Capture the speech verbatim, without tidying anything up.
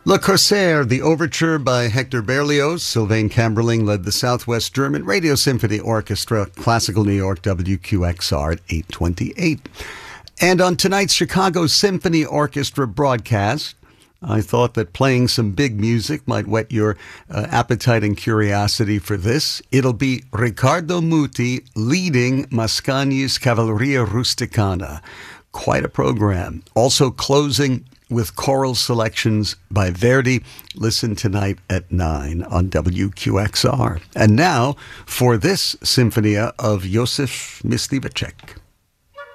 Le Corsaire, the overture by Hector Berlioz. Sylvain Kamberling led the Southwest German Radio Symphony Orchestra, Classical New York, W Q X R at eight twenty-eight. And on tonight's Chicago Symphony Orchestra broadcast, I thought that playing some big music might whet your uh, appetite and curiosity for this. It'll be Riccardo Muti leading Mascagni's Cavalleria Rusticana. Quite a program. Also closing with choral selections by Verdi. Listen tonight at nine on W Q X R. And now for this Symphonia of Josef Myslivacek.